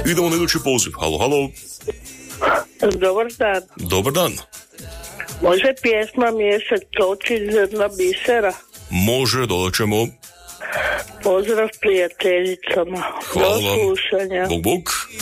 Idemo na idući poziv. Halo, halo. Dobar dan. Dobar dan. Može pjesma Mjesec toči zrna bisera? Može, dodat ćemo. Pozdrav prijateljicama. Hvala Do vam. slušanja. Bog, bog.